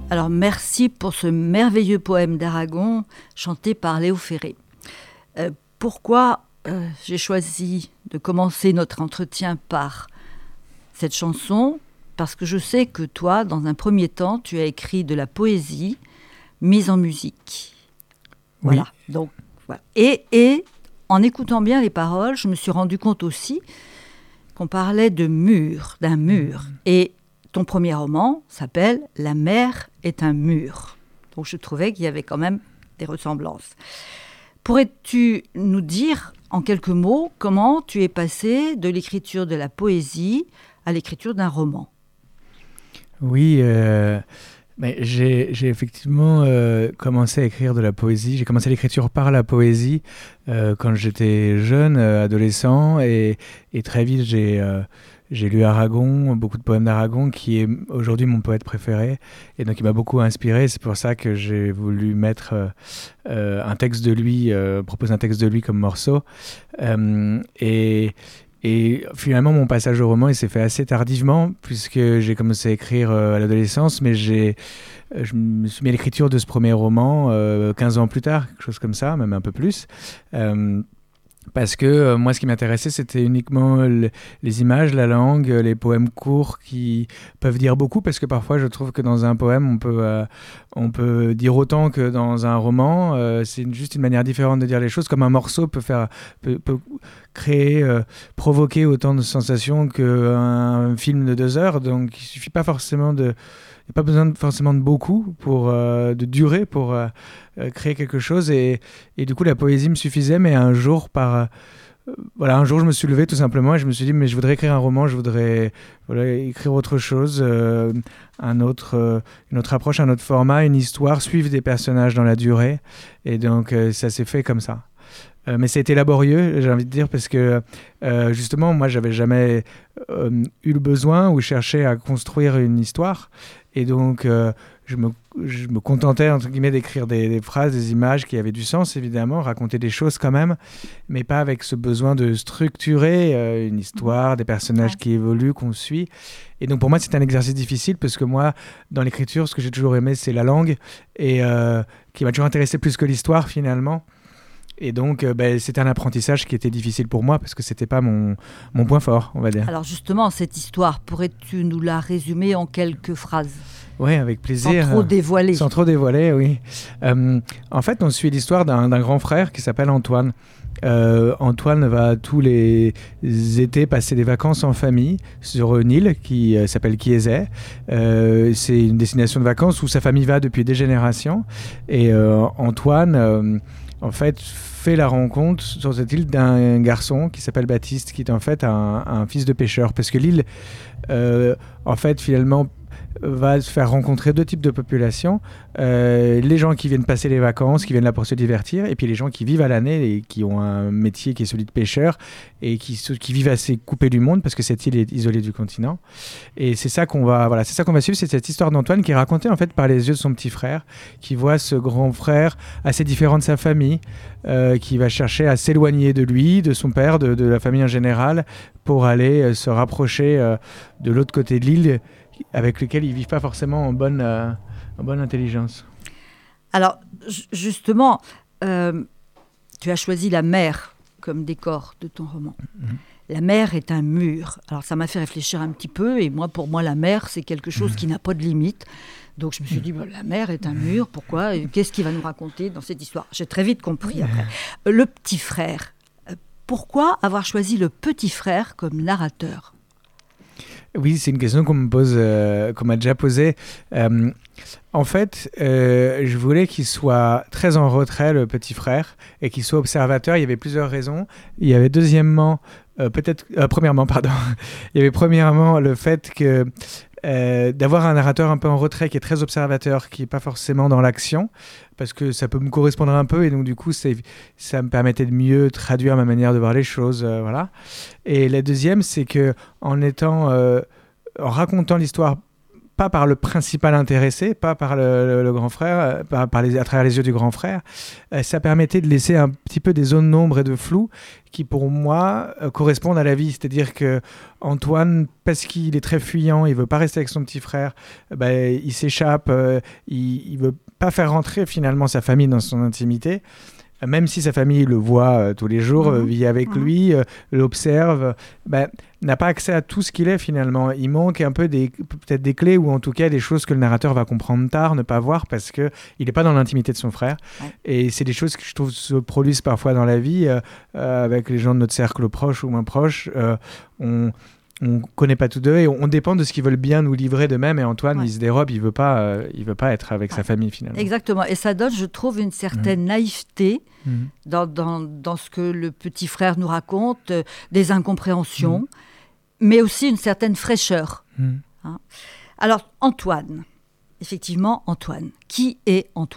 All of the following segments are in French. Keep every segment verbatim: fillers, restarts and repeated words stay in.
Alors merci pour ce merveilleux poème d'Aragon chanté par Léo Ferré. Euh, pourquoi euh, j'ai choisi de commencer notre entretien par cette chanson ? Parce que je sais que toi, dans un premier temps, tu as écrit de la poésie mise en musique. Voilà. Oui. Donc, voilà. Et, et en écoutant bien les paroles, je me suis rendu compte aussi qu'on parlait de mur, d'un mur. Mmh. Et ton premier roman s'appelle « La mer est un mur ». Donc je trouvais qu'il y avait quand même des ressemblances. Pourrais-tu nous dire en quelques mots comment tu es passé de l'écriture de la poésie à l'écriture d'un roman ? Oui, euh, mais j'ai, j'ai effectivement euh, commencé à écrire de la poésie. J'ai commencé l'écriture par la poésie euh, quand j'étais jeune, euh, adolescent, et, et très vite j'ai, euh, j'ai lu Aragon, beaucoup de poèmes d'Aragon, qui est aujourd'hui mon poète préféré, et donc il m'a beaucoup inspiré. C'est pour ça que j'ai voulu mettre euh, euh, un texte de lui, euh, proposer un texte de lui comme morceau, euh, et Et finalement, mon passage au roman, il s'est fait assez tardivement, puisque j'ai commencé à écrire euh, à l'adolescence, mais j'ai, euh, je me suis mis à l'écriture de ce premier roman euh, quinze ans plus tard, quelque chose comme ça, même un peu plus. Euh, Parce que euh, moi, ce qui m'intéressait, c'était uniquement le, les images, la langue, les poèmes courts qui peuvent dire beaucoup, parce que parfois, je trouve que dans un poème, on peut, euh, on peut dire autant que dans un roman. Euh, c'est une, juste une manière différente de dire les choses, comme un morceau peut, faire, peut, peut créer, euh, provoquer autant de sensations qu'un film de deux heures. Donc, il ne suffit pas forcément de... Il n'y a pas besoin de, forcément de beaucoup, pour, euh, de durée pour euh, créer quelque chose. Et, et du coup, la poésie me suffisait, mais un jour, par, euh, voilà, un jour, je me suis levé tout simplement et je me suis dit, mais je voudrais écrire un roman, je voudrais voilà, écrire autre chose, euh, un autre, euh, une autre approche, un autre format, une histoire, suivre des personnages dans la durée. Et donc, euh, ça s'est fait comme ça. Euh, mais ça a été laborieux, j'ai envie de dire, parce que euh, justement, moi, j'avais jamais euh, eu le besoin ou cherché à construire une histoire. Et donc, euh, je, me, je me contentais, entre guillemets, d'écrire des, des phrases, des images qui avaient du sens, évidemment, raconter des choses quand même, mais pas avec ce besoin de structurer euh, une histoire, des personnages qui évoluent, qu'on suit. Et donc, pour moi, c'est un exercice difficile, parce que moi, dans l'écriture, ce que j'ai toujours aimé, c'est la langue, et euh, qui m'a toujours intéressé plus que l'histoire, finalement. Et donc, euh, bah, c'était un apprentissage qui était difficile pour moi parce que ce n'était pas mon, mon point fort, on va dire. Alors justement, cette histoire, pourrais-tu nous la résumer en quelques phrases ? Oui, avec plaisir. Sans trop dévoiler. Sans trop dévoiler, oui. Euh, en fait, on suit l'histoire d'un, d'un grand frère qui s'appelle Antoine. Euh, Antoine va tous les étés passer des vacances en famille sur une île qui euh, s'appelle Chiézet. Euh, c'est une destination de vacances où sa famille va depuis des générations. Et euh, Antoine... Euh, en fait, fait la rencontre sur cette île d'un garçon qui s'appelle Baptiste, qui est en fait un, un fils de pêcheur. Parce que l'île, euh, en fait, finalement, va se faire rencontrer deux types de populations. Euh, les gens qui viennent passer les vacances, qui viennent là pour se divertir, et puis les gens qui vivent à l'année et qui ont un métier qui est celui de pêcheur et qui, qui vivent assez coupés du monde parce que cette île est isolée du continent. Et c'est ça qu'on va, voilà, c'est ça qu'on va suivre, c'est cette histoire d'Antoine qui est racontée en fait par les yeux de son petit frère, qui voit ce grand frère assez différent de sa famille, euh, qui va chercher à s'éloigner de lui, de son père, de, de la famille en général, pour aller euh, se rapprocher euh, de l'autre côté de l'île, avec lequel ils ne vivent pas forcément en bonne, euh, en bonne intelligence. Alors, justement, euh, tu as choisi la mer comme décor de ton roman. Mmh. La mer est un mur. Alors, ça m'a fait réfléchir un petit peu. Et moi, pour moi, la mer, c'est quelque chose mmh. qui n'a pas de limite. Donc, je me suis dit, bah, la mer est un mur. Pourquoi ? Qu'est-ce qu'il va nous raconter dans cette histoire ? J'ai très vite compris après. Le petit frère. Pourquoi avoir choisi le petit frère comme narrateur ? Oui, c'est une question qu'on me pose, euh, qu'on m'a déjà posée. Euh, en fait, euh, je voulais qu'il soit très en retrait, le petit frère, et qu'il soit observateur. Il y avait plusieurs raisons. Il y avait deuxièmement, euh, peut-être, euh, premièrement, pardon, il y avait premièrement le fait que euh, d'avoir un narrateur un peu en retrait qui est très observateur, qui n'est pas forcément dans l'action, parce que ça peut me correspondre un peu, et donc du coup, c'est, ça me permettait de mieux traduire ma manière de voir les choses, euh, voilà. Et la deuxième, c'est que en étant, euh, en racontant l'histoire pas par le principal intéressé, pas par le, le, le grand frère, par, par les, à travers les yeux du grand frère. Euh, ça permettait de laisser un petit peu des zones d'ombre et de flou qui, pour moi, euh, correspondent à la vie. C'est-à-dire que Antoine, parce qu'il est très fuyant, il veut pas rester avec son petit frère, euh, bah, il s'échappe, euh, il, il veut pas faire rentrer finalement sa famille dans son intimité. Même si sa famille le voit euh, tous les jours, mmh. euh, vit avec mmh. lui, euh, l'observe, euh, bah, n'a pas accès à tout ce qu'il est finalement. Il manque un peu des, peut-être des clés ou en tout cas des choses que le narrateur va comprendre tard, ne pas voir parce qu'il n'est pas dans l'intimité de son frère. Ouais. Et c'est des choses que je trouve se produisent parfois dans la vie euh, euh, avec les gens de notre cercle proche ou moins proche. Euh, on on ne connaît pas tous deux et on, on dépend de ce qu'ils veulent bien nous livrer d'eux-mêmes. Et Antoine, ouais. il se dérobe, il ne veut, euh, veut pas être avec ouais. sa famille finalement. Exactement. Et ça donne, je trouve, une certaine mmh. naïveté mmh. Dans, dans, dans ce que le petit frère nous raconte, euh, des incompréhensions, mmh. mais aussi une certaine fraîcheur. Mmh. Hein. Alors, Antoine, effectivement, Antoine. Qui est Antoine ?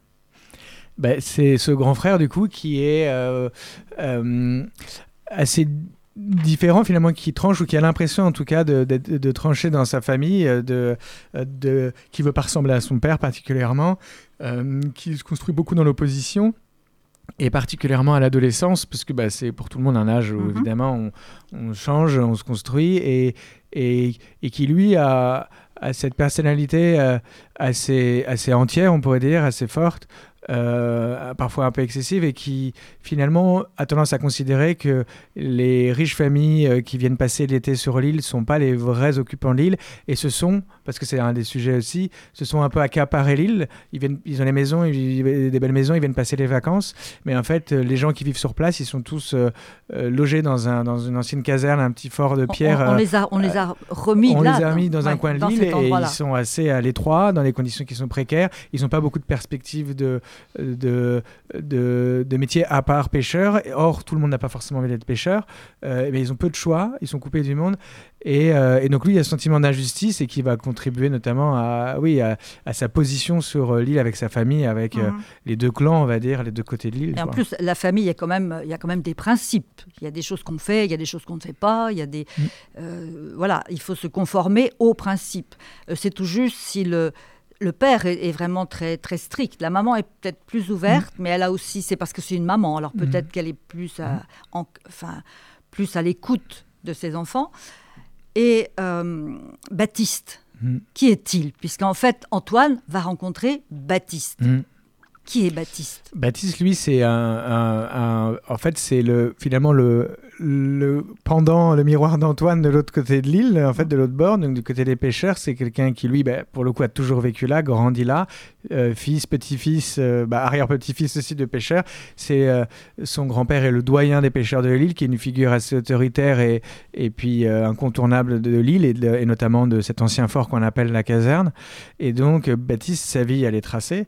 Ben, c'est ce grand frère, du coup, qui est euh, euh, assez différent finalement, qui tranche ou qui a l'impression en tout cas de, de, de trancher dans sa famille, de, de, qui ne veut pas ressembler à son père particulièrement, euh, qui se construit beaucoup dans l'opposition et particulièrement à l'adolescence parce que bah, c'est pour tout le monde un âge où mm-hmm. évidemment on, on change, on se construit et, et, et qui lui a, a cette personnalité euh, assez, assez entière, on pourrait dire, assez forte. Euh, parfois un peu excessive et qui finalement a tendance à considérer que les riches familles euh, qui viennent passer l'été sur l'île ne sont pas les vrais occupants de l'île et ce sont, parce que c'est un des sujets aussi, ce sont un peu accaparés l'île, ils, viennent, ils ont les maisons, ils, des belles maisons, ils viennent passer les vacances, mais en fait les gens qui vivent sur place ils sont tous euh, euh, logés dans, un, dans une ancienne caserne, un petit fort de pierre. On, on, on, les, a, on les a remis on là. On les a remis dans, dans un ouais, coin de l'île et ils sont assez à l'étroit, dans des conditions qui sont précaires, ils n'ont pas beaucoup de perspectives de De, de, de métiers à part pêcheurs. Or, tout le monde n'a pas forcément envie d'être pêcheur, euh, mais ils ont peu de choix, ils sont coupés du monde. Et, euh, et donc, lui, il y a ce sentiment d'injustice et qui va contribuer notamment à, oui, à, à sa position sur l'île avec sa famille, avec mmh. euh, les deux clans, on va dire, les deux côtés de l'île. Et en plus, la famille, il y a quand même, il y a quand même des principes. Il y a des choses qu'on fait, il y a des choses qu'on ne fait pas. Il y a des, mmh. euh, voilà, il faut se conformer aux principes. Euh, c'est tout juste si le Le père est, est vraiment très, très strict. La maman est peut-être plus ouverte, mmh. mais elle a aussi... C'est parce que c'est une maman, alors peut-être mmh. qu'elle est plus à, en, enfin, plus à l'écoute de ses enfants. Et euh, Baptiste, mmh. qui est-il ? Puisqu'en fait, Antoine va rencontrer Baptiste. Mmh. Qui est Baptiste ? Baptiste, lui, c'est un, un, un... En fait, c'est le, finalement le, le pendant, le miroir d'Antoine de l'autre côté de l'île, en fait, de l'autre bord, donc du côté des pêcheurs. C'est quelqu'un qui, lui, bah, pour le coup, a toujours vécu là, grandi là, euh, fils, petit-fils, euh, bah, arrière-petit-fils aussi de pêcheurs. C'est, euh, son grand-père est le doyen des pêcheurs de l'île, qui est une figure assez autoritaire et, et puis euh, incontournable de, de l'île, et, de, et notamment de cet ancien fort qu'on appelle la caserne. Et donc, Baptiste, sa vie, elle est tracée.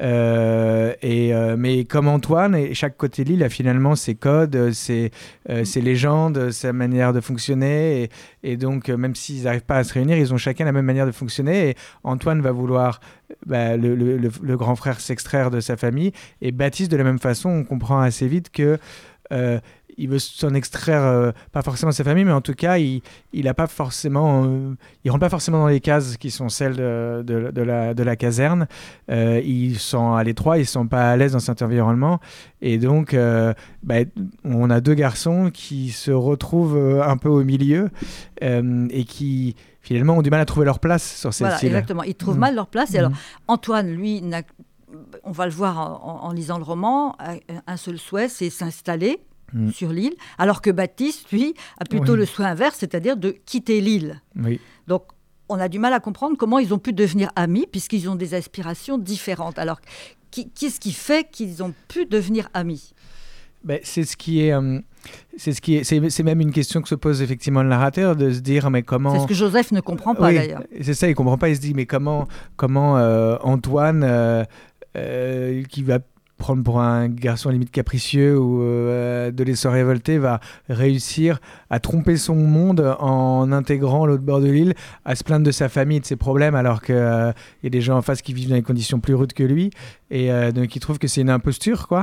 Euh, et, euh, mais comme Antoine, et chaque côté de l'île a finalement ses codes, ses, euh, ses légendes, sa manière de fonctionner. Et, et donc, euh, même s'ils n'arrivent pas à se réunir, ils ont chacun la même manière de fonctionner. Et Antoine va vouloir, bah, le, le, le, le grand frère, s'extraire de sa famille. Et Baptiste, de la même façon, on comprend assez vite que... Euh, il veut s'en extraire, euh, pas forcément de sa famille, mais en tout cas, il il a pas forcément, euh, il rentre pas forcément dans les cases qui sont celles de, de, de, la, de la caserne. Euh, ils sont à l'étroit, ils sont pas à l'aise dans cet environnement, et donc, euh, bah, on a deux garçons qui se retrouvent un peu au milieu euh, et qui finalement ont du mal à trouver leur place sur cette voilà, île. Exactement, ils trouvent mmh. mal leur place. Et mmh. alors, Antoine, lui, n'a... on va le voir en, en, en lisant le roman, a un seul souhait, c'est s'installer. Mmh. sur l'île, alors que Baptiste, lui, a plutôt oui. le souhait inverse, c'est-à-dire de quitter l'île. Oui. Donc, on a du mal à comprendre comment ils ont pu devenir amis, puisqu'ils ont des aspirations différentes. Alors, qui, qu'est-ce qui fait qu'ils ont pu devenir amis ? Ben, c'est ce qui est... Euh... C'est, ce qui est, c'est, c'est même une question que se pose effectivement le narrateur, de se dire mais comment... C'est ce que Joseph ne comprend pas oui, d'ailleurs. C'est ça, il ne comprend pas, il se dit mais comment, comment euh, Antoine, euh, euh, qui va prendre pour un garçon limite capricieux ou euh, adolescent révolté, va réussir à tromper son monde en intégrant l'autre bord de l'île, à se plaindre de sa famille et de ses problèmes, alors qu'il euh, y a des gens en face qui vivent dans des conditions plus rudes que lui, et euh, donc il trouve que c'est une imposture, quoi.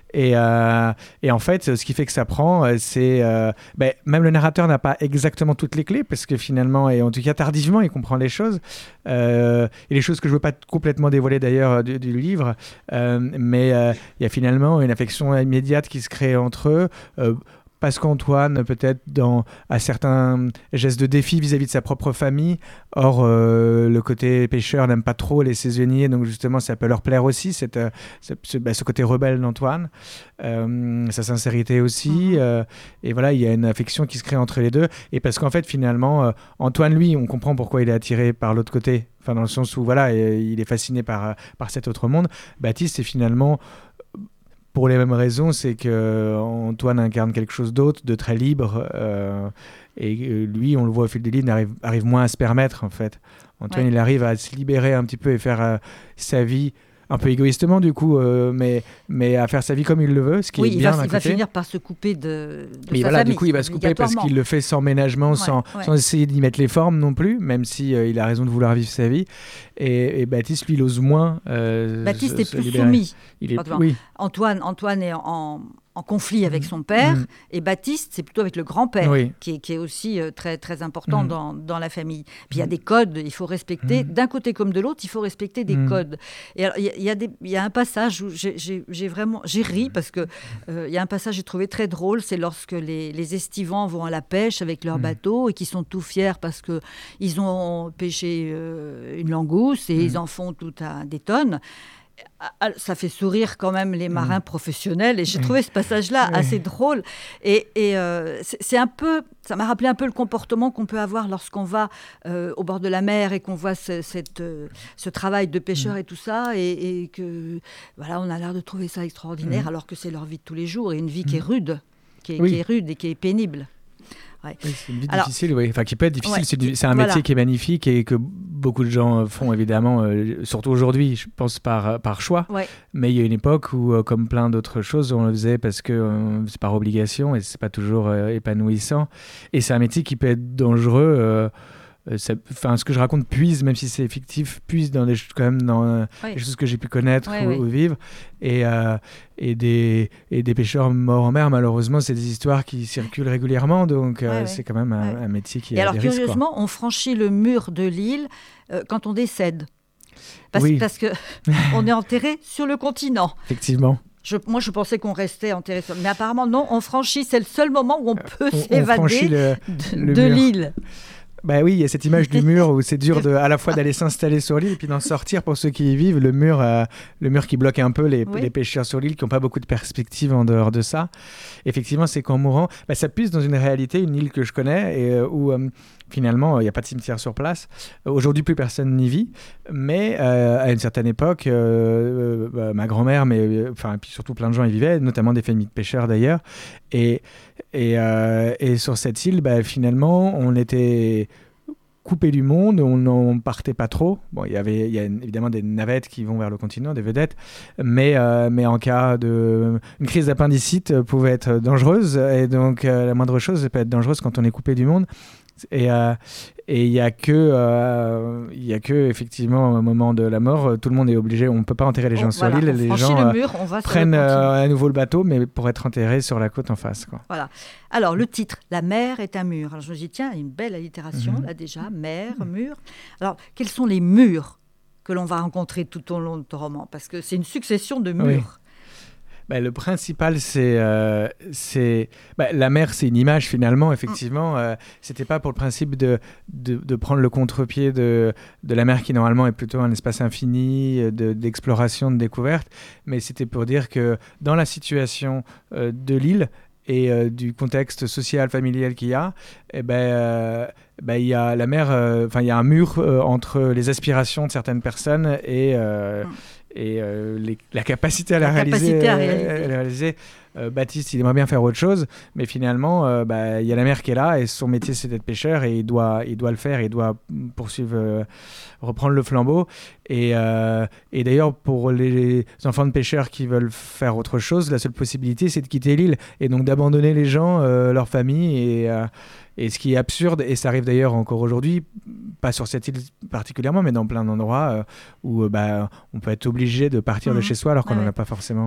Et, euh, et en fait, ce qui fait que ça prend, c'est... Euh, ben, même le narrateur n'a pas exactement toutes les clés, parce que finalement, et en tout cas tardivement, il comprend les choses. Euh, et les choses que je ne veux pas complètement dévoiler d'ailleurs du, du livre. Euh, mais euh, il y a finalement une affection immédiate qui se crée entre eux. Euh, Parce qu'Antoine, peut-être, dans, a certains gestes de défi vis-à-vis de sa propre famille. Or, euh, le côté pêcheur n'aime pas trop les saisonniers, donc justement, ça peut leur plaire aussi, cette, euh, ce, ce, bah, ce côté rebelle d'Antoine. Euh, sa sincérité aussi. Mm-hmm. Euh, et voilà, il y a une affection qui se crée entre les deux. Et parce qu'en fait, finalement, euh, Antoine, lui, on comprend pourquoi il est attiré par l'autre côté. Enfin, dans le sens où, voilà, il est fasciné par, par cet autre monde. Baptiste, c'est finalement... Pour les mêmes raisons, c'est qu'Antoine incarne quelque chose d'autre, de très libre. Euh, et lui, on le voit au fil des livres, arrive, arrive moins à se permettre, en fait. Antoine, ouais. il arrive à se libérer un petit peu et faire euh, sa vie, un peu égoïstement du coup, euh, mais, mais à faire sa vie comme il le veut, ce qui oui, est bien va, d'un il va côté. finir par se couper de, de mais sa voilà, famille. Du coup, il va se couper parce qu'il le fait sans ménagement, ouais, sans, ouais. sans essayer d'y mettre les formes non plus, même si euh, il a raison de vouloir vivre sa vie. Et, et Baptiste, lui, il ose moins. Euh, Baptiste se, est se plus libérer. soumis. Il est, Antoine, oui. Antoine, Antoine est en, en conflit avec son père, mmh. et Baptiste, c'est plutôt avec le grand-père, oui. qui, est, qui est aussi euh, très, très important mmh. dans, dans la famille. Puis il y a des codes, il faut respecter, mmh. d'un côté comme de l'autre, il faut respecter des mmh. codes. Et il y, y, y a un passage où j'ai, j'ai, j'ai vraiment, j'ai ri, parce qu'il euh, y a un passage que j'ai trouvé très drôle, c'est lorsque les, les estivants vont à la pêche avec leur mmh. bateau, et qu'ils sont tout fiers parce qu'ils ont pêché euh, une langouste, et mmh. ils en font tout à des tonnes. Ça fait sourire quand même les marins mmh. professionnels, et j'ai trouvé ce passage-là oui. assez drôle, et, et euh, c'est, c'est un peu, ça m'a rappelé un peu le comportement qu'on peut avoir lorsqu'on va euh, au bord de la mer et qu'on voit ce, cette, euh, ce travail de pêcheur mmh. et tout ça, et, et que voilà, on a l'air de trouver ça extraordinaire mmh. alors que c'est leur vie de tous les jours, et une vie mmh. qui est rude, qui est, oui. qui est rude et qui est pénible. Ouais. Oui, c'est une vie Alors, difficile, oui. Enfin, qui peut être difficile. Ouais, c'est, du, c'est un voilà. métier qui est magnifique et que beaucoup de gens font évidemment, euh, surtout aujourd'hui, je pense par, par choix. Ouais. Mais il y a une époque où, euh, comme plein d'autres choses, on le faisait parce que euh, c'est par obligation et c'est pas toujours euh, épanouissant. Et c'est un métier qui peut être dangereux. Euh, Ça, ce que je raconte puise, même si c'est fictif, puise dans des, quand même dans euh, oui. les choses que j'ai pu connaître oui, ou, oui. ou vivre. Et, euh, et, des, et des pêcheurs morts en mer, malheureusement, c'est des histoires qui circulent régulièrement. Donc, euh, oui, c'est quand même un, un métier qui et a alors, des risques. Curieusement, Quoi. on franchit le mur de l'île euh, quand on décède. Parce, oui. parce qu'on est enterré sur le continent. Effectivement. Je, moi, je pensais qu'on restait enterré sur... Mais apparemment, non, on franchit. C'est le seul moment où on peut on, s'évader on le, de, le de l'île. Bah oui, il y a cette image du mur où c'est dur de, à la fois d'aller s'installer sur l'île et puis d'en sortir pour ceux qui y vivent. Le mur, euh, le mur qui bloque un peu les, oui. les pêcheurs sur l'île qui n'ont pas beaucoup de perspectives en dehors de ça. Effectivement, c'est qu'en mourant, bah, ça puise dans une réalité, une île que je connais et euh, où euh, finalement il n'y a pas de cimetière sur place. Aujourd'hui, plus personne n'y vit, mais euh, à une certaine époque, euh, euh, ma grand-mère, mais enfin puis surtout plein de gens y vivaient, notamment des familles de pêcheurs d'ailleurs. Et Et, euh, et sur cette île, bah, finalement, on était coupé du monde, on n'en partait pas trop. Bon, il y avait, il y a évidemment des navettes qui vont vers le continent, des vedettes, mais, euh, mais en cas de... Une crise d'appendicite pouvait être dangereuse, et donc euh, la moindre chose peut être dangereuse quand on est coupé du monde. Et euh, et il y a que euh, il y a que effectivement au moment de la mort, tout le monde est obligé, on peut pas enterrer les gens on, sur voilà, l'île, les gens le mur, on va prennent euh, à nouveau le bateau, mais pour être enterrés sur la côte en face, quoi. Voilà. Alors le titre, La mer est un mur. Alors je me dis tiens, une belle allitération mm-hmm. là déjà, mer, mm-hmm. mur. Alors quels sont les murs que l'on va rencontrer tout au long de ton roman, parce que c'est une succession de murs. Oui. Bah, le principal, c'est, euh, c'est bah, la mer, c'est une image finalement. Effectivement, mm. euh, c'était pas pour le principe de, de, de prendre le contre-pied de, de la mer qui normalement est plutôt un espace infini de, d'exploration, de découverte, mais c'était pour dire que dans la situation euh, de l'île et euh, du contexte social, familial qu'il y a, eh ben, euh, ben, y a la mer, enfin euh, il y a un mur euh, entre les aspirations de certaines personnes et euh, mm. et euh, les, la capacité à la, la réaliser. Capacité à réaliser. Euh, réaliser. Euh, Baptiste, il aimerait bien faire autre chose, mais finalement, il euh, bah, y a la mer qui est là et son métier, c'est d'être pêcheur et il doit, il doit le faire, il doit poursuivre, euh, reprendre le flambeau. Et, euh, et d'ailleurs, pour les enfants de pêcheurs qui veulent faire autre chose, la seule possibilité, c'est de quitter l'île et donc d'abandonner les gens, euh, leur famille et... Euh, Et ce qui est absurde, et ça arrive d'ailleurs encore aujourd'hui, pas sur cette île particulièrement, mais dans plein d'endroits euh, où euh, bah, on peut être obligé de partir mmh. de chez soi alors qu'on n'en ouais. a pas forcément envie.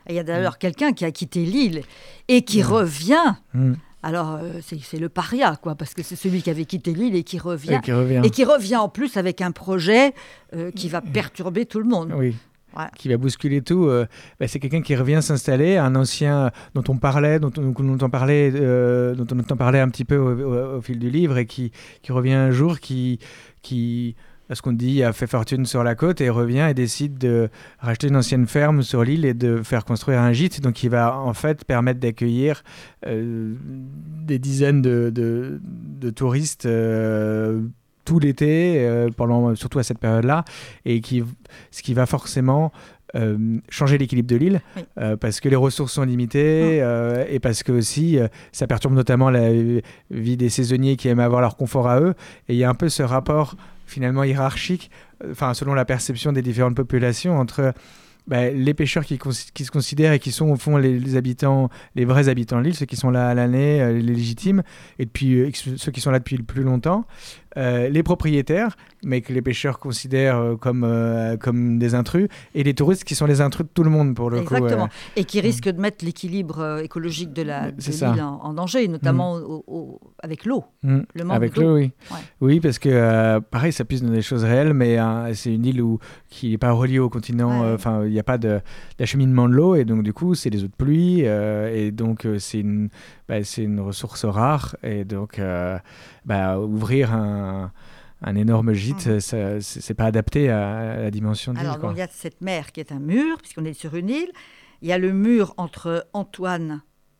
Il y a d'ailleurs mmh. quelqu'un qui a quitté l'île et qui mmh. revient. Mmh. Alors, euh, c'est, c'est le paria, quoi, parce que c'est celui qui avait quitté l'île et qui revient. Et qui revient, et qui revient en plus avec un projet euh, qui va perturber tout le monde. Oui. Ouais. Qui va bousculer tout. Euh, bah, c'est quelqu'un qui revient s'installer, un ancien dont on parlait, dont on, dont on parlait, euh, dont on entend parler un petit peu au, au, au fil du livre, et qui, qui revient un jour, qui, qui, à ce qu'on dit, a fait fortune sur la côte et revient et décide de racheter une ancienne ferme sur l'île et de faire construire un gîte, donc qui va en fait permettre d'accueillir euh, des dizaines de, de, de touristes. Euh, tout l'été, euh, pendant, surtout à cette période-là, et qui, ce qui va forcément euh, changer l'équilibre de l'île, oui. euh, parce que les ressources sont limitées, euh, et parce que aussi, euh, ça perturbe notamment la vie des saisonniers qui aiment avoir leur confort à eux, et il y a un peu ce rapport finalement hiérarchique, enfin euh, selon la perception des différentes populations, entre bah, les pêcheurs qui, qui se considèrent et qui sont au fond les, les habitants, les vrais habitants de l'île, ceux qui sont là à l'année, euh, les légitimes, et puis euh, ceux qui sont là depuis le plus longtemps, euh, les propriétaires, mais que les pêcheurs considèrent euh, comme, euh, comme des intrus, et les touristes qui sont les intrus de tout le monde pour le Exactement. coup. Exactement. Euh... Et qui risquent de mettre l'équilibre euh, écologique de, la, de l'île en, en danger, notamment mmh. au, au, avec l'eau. Mmh. Le manque avec d'eau. l'eau, oui. Ouais. Oui, parce que euh, pareil, ça puise dans des choses réelles, mais euh, c'est une île où, qui n'est pas reliée au continent, enfin, ouais. il n'y a pas de, d'acheminement de l'eau, et donc du coup, c'est des eaux de pluie, euh, et donc euh, c'est, une, bah, c'est une ressource rare, et donc euh, bah, ouvrir un. Un énorme gîte, mmh. ça, c'est, c'est pas adapté à, à la dimension de l'île. Alors, il y a cette mer qui est un mur, puisqu'on est sur une île. Il y a le mur entre Antoine,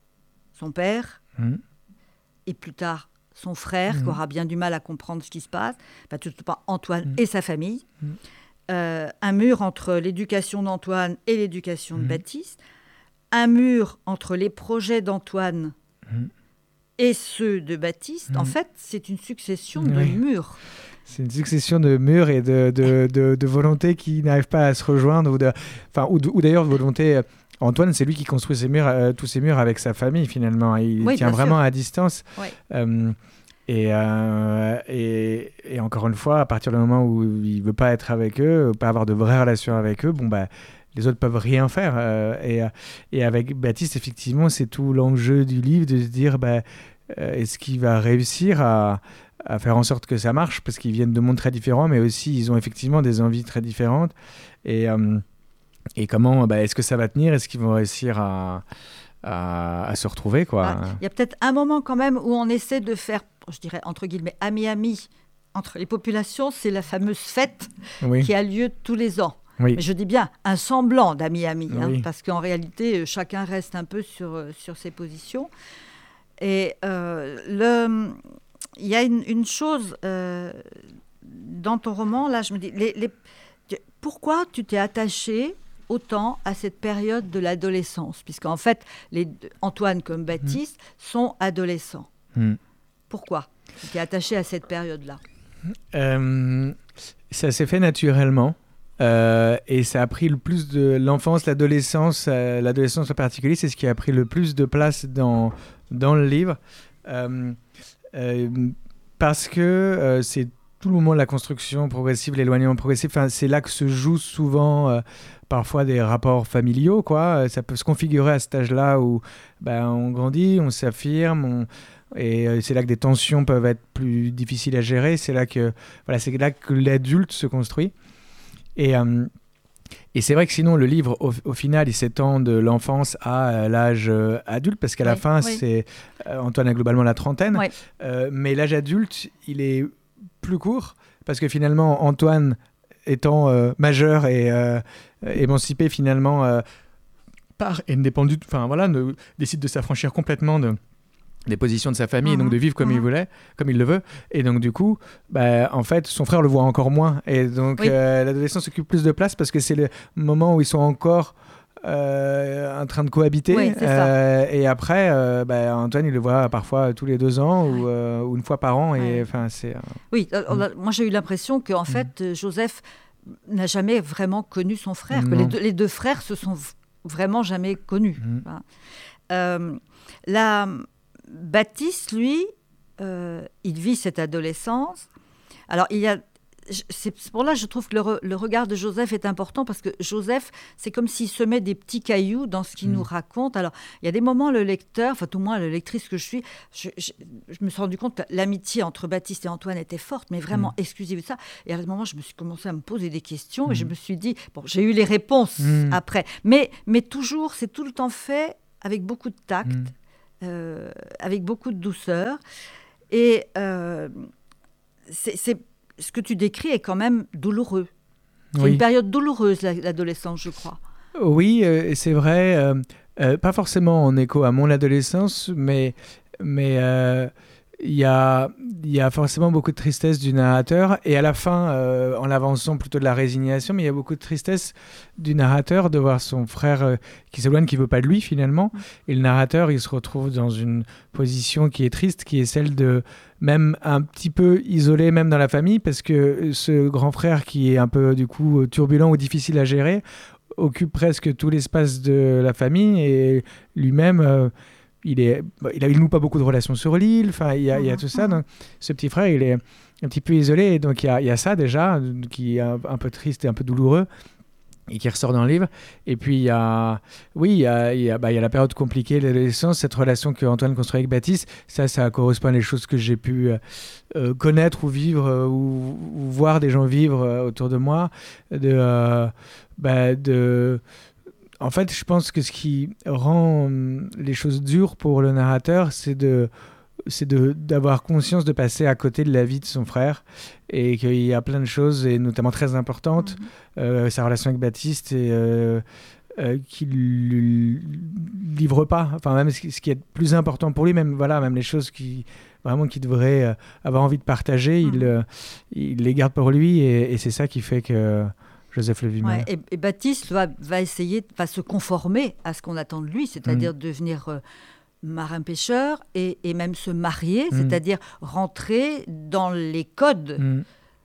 son père, mmh. et plus tard son frère, mmh. qui aura bien du mal à comprendre ce qui se passe. Enfin, tout pas Antoine mmh. et sa famille. Mmh. Euh, un mur entre l'éducation d'Antoine et l'éducation mmh. de Baptiste. Un mur entre les projets d'Antoine mmh. et ceux de Baptiste. Mmh. En fait, c'est une succession de oui. murs. C'est une succession de murs et de, de, de, de volontés qui n'arrivent pas à se rejoindre, ou, de, enfin, ou, de, ou d'ailleurs de volonté. Antoine, c'est lui qui construit ses murs, euh, tous ces murs avec sa famille, finalement. Il oui, tient vraiment sûr. à distance. Oui. Euh, et, euh, et, et encore une fois, à partir du moment où il ne veut pas être avec eux, pas avoir de vraies relations avec eux, bon, bah, les autres peuvent rien faire. Euh, et, et avec Baptiste, effectivement, c'est tout l'enjeu du livre de se dire, bah, euh, est-ce qu'il va réussir à, à faire en sorte que ça marche, parce qu'ils viennent de mondes très différents, mais aussi ils ont effectivement des envies très différentes. Et, euh, et comment, bah, est-ce que ça va tenir? Est-ce qu'ils vont réussir à, à, à se retrouver, quoi? Il y a peut-être un moment quand même où on essaie de faire, je dirais entre guillemets, ami-ami entre les populations. C'est la fameuse fête oui. qui a lieu tous les ans. Oui. Mais je dis bien un semblant d'ami-ami, hein, oui. parce qu'en réalité, chacun reste un peu sur, sur ses positions. Et euh, le... il y a une, une chose euh, dans ton roman, là, je me dis, les, les, pourquoi tu t'es attaché autant à cette période de l'adolescence? Puisqu'en fait, les, Antoine comme Baptiste mmh. sont adolescents. Mmh. Pourquoi tu t'es attaché à cette période-là? euh, Ça s'est fait naturellement. Euh, et ça a pris le plus de l'enfance, l'adolescence, euh, l'adolescence en particulier, c'est ce qui a pris le plus de place dans, dans le livre. Euh, Euh, parce que euh, c'est tout le moment de la construction progressive, l'éloignement progressif. Enfin, c'est là que se jouent souvent euh, parfois des rapports familiaux, quoi. Ça peut se configurer à cet âge-là où ben, on grandit, on s'affirme, on... et euh, c'est là que des tensions peuvent être plus difficiles à gérer. C'est là que, voilà, c'est là que l'adulte se construit. Et... Euh, Et c'est vrai que sinon, le livre, au, au final, il s'étend de l'enfance à euh, l'âge euh, adulte, parce qu'à oui, la fin, oui. c'est euh, Antoine a globalement la trentaine. Oui. Euh, mais l'âge adulte, il est plus court, parce que finalement, Antoine étant euh, majeur et euh, émancipé, finalement, euh, part et ne dépend du, enfin voilà, ne, décide de s'affranchir complètement de des positions de sa famille, mmh, et donc de vivre comme mmh. il voulait, comme il le veut. Et donc du coup, bah, en fait, son frère le voit encore moins. Et donc oui. euh, l'adolescence occupe plus de place parce que c'est le moment où ils sont encore euh, en train de cohabiter. Oui, c'est ça. Euh, et après, euh, bah, Antoine, il le voit parfois tous les deux ans ou, euh, ou une fois par an. Et enfin, c'est. Euh... Oui, euh, mmh. moi j'ai eu l'impression qu'en mmh. fait, Joseph n'a jamais vraiment connu son frère. Que les, deux, les deux frères se sont v- vraiment jamais connus. Mmh. Voilà. Euh, la Baptiste, lui, euh, il vit cette adolescence. Alors, il y a c'est pour là je trouve que le, re, le regard de Joseph est important parce que Joseph, c'est comme s'il semait des petits cailloux dans ce qu'il mmh. nous raconte. Alors, il y a des moments, le lecteur, enfin tout moins la lectrice que je suis, je, je, je me suis rendu compte que l'amitié entre Baptiste et Antoine était forte, mais vraiment mmh. exclusive de ça. Et à ce moment, je me suis commencé à me poser des questions mmh. et je me suis dit, bon, j'ai eu les réponses mmh. après, mais, mais toujours, c'est tout le temps fait avec beaucoup de tact, mmh. euh, avec beaucoup de douceur. Et euh, c'est, c'est, ce que tu décris est quand même douloureux. C'est oui. une période douloureuse, l'adolescence, je crois. Oui, euh, c'est vrai. Euh, euh, pas forcément en écho à mon adolescence, mais mais euh, il y a il y a forcément beaucoup de tristesse du narrateur. Et à la fin, euh, en l'avançant, plutôt de la résignation, mais il y a beaucoup de tristesse du narrateur de voir son frère euh, qui s'éloigne, qui veut pas de lui finalement. Et le narrateur, il se retrouve dans une position qui est triste, qui est celle de même un petit peu isolé, même dans la famille, parce que ce grand frère qui est un peu du coup turbulent ou difficile à gérer occupe presque tout l'espace de la famille et lui-même euh, il est il, a, il noue pas beaucoup de relations sur l'île, enfin il y a, il y a tout ça, donc ce petit frère il est un petit peu isolé et donc il y a, il y a ça déjà qui est un, un peu triste et un peu douloureux et qui ressort dans le livre. Et puis il y a oui il y a, il y a, bah, il y a la période compliquée de l'adolescence, cette relation que Antoine construit avec Baptiste, ça ça correspond à des choses que j'ai pu euh, connaître ou vivre euh, ou, ou voir des gens vivre euh, autour de moi, de euh, bah, de en fait je pense que ce qui rend les choses dures pour le narrateur, c'est de c'est de, d'avoir conscience de passer à côté de la vie de son frère et qu'il y a plein de choses, et notamment très importantes, mmh. euh, sa relation avec Baptiste, et euh, euh, qu'il ne livre pas, enfin même ce qui est plus important pour lui, même, voilà, même les choses qui, vraiment qu'il devrait euh, avoir envie de partager, mmh. il, euh, il les garde pour lui, et, et c'est ça qui fait que Joseph le vit mal. Ouais, et, et Baptiste va, va essayer, va se conformer à ce qu'on attend de lui, c'est-à-dire mmh. devenir... Euh, marin-pêcheur et, et même se marier, mmh. c'est-à-dire rentrer dans les codes. Mmh.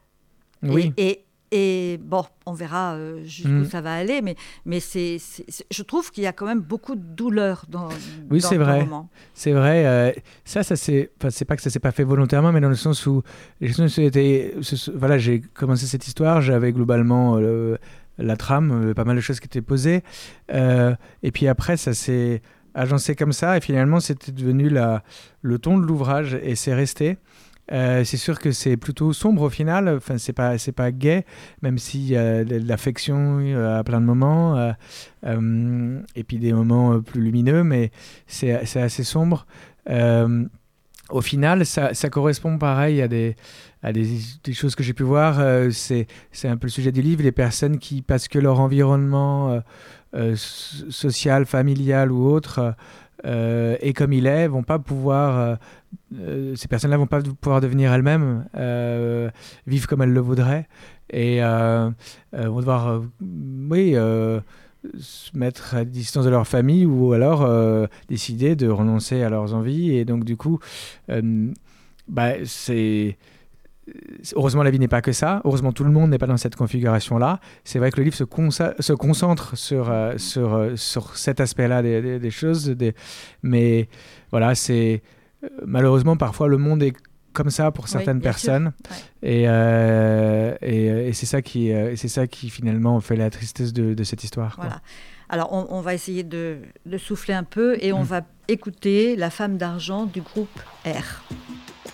Oui. Et, et, et bon, on verra euh, jusqu'où mmh. ça va aller, mais, mais c'est, c'est, c'est, je trouve qu'il y a quand même beaucoup de douleur dans, oui, dans c'est le vrai. roman. C'est vrai. Euh, ça, ça c'est, c'est pas que ça s'est pas fait volontairement, mais dans le sens où les choses étaient, ce, voilà, j'ai commencé cette histoire, j'avais globalement euh, la trame, euh, pas mal de choses qui étaient posées, euh, et puis après, ça s'est agencé comme ça, et finalement c'était devenu la, le ton de l'ouvrage, et c'est resté. Euh, c'est sûr que c'est plutôt sombre au final, enfin, c'est pas, c'est pas gai, même s'il y a de l'affection à plein de moments, euh, euh, et puis des moments plus lumineux, mais c'est, c'est assez sombre. Euh, au final, ça, ça correspond pareil à des, à des, des choses que j'ai pu voir. Euh, c'est, c'est un peu le sujet du livre, les personnes qui, parce que leur environnement euh, euh, social, familial ou autre euh, est comme il est, vont pas pouvoir, euh, euh, ces personnes-là vont pas pouvoir devenir elles-mêmes, euh, vivre comme elles le voudraient, et euh, euh, vont devoir, euh, oui, euh, se mettre à distance de leur famille, ou alors euh, décider de renoncer à leurs envies, et donc du coup, euh, bah, c'est... Heureusement, la vie n'est pas que ça. Heureusement, tout le monde n'est pas dans cette configuration-là. C'est vrai que le livre se, consa- se concentre sur, euh, sur, euh, sur cet aspect-là des, des, des choses. Des... Mais voilà, c'est... Malheureusement, parfois, le monde est comme ça pour certaines oui, personnes. Ouais. Et, euh, et, et c'est ça qui, euh, c'est ça qui, finalement, fait la tristesse de, de cette histoire. Voilà. Quoi. Alors, on, on va essayer de, de souffler un peu, et on mmh. va écouter La Femme d'argent du groupe R.